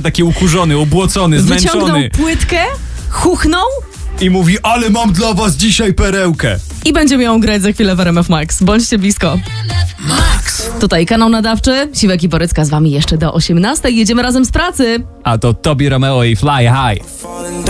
taki ukurzony, ubłocony, zmęczony. Wyciągnął płytkę, chuchnął I mówi, ale mam dla was dzisiaj perełkę. i będziemy ją grać za chwilę w RMF Max. Bądźcie blisko. Max. Tutaj kanał nadawczy, Siwek i Borycka z wami jeszcze do 18. Jedziemy razem z pracy. A to Tobi Romeo i Fly High.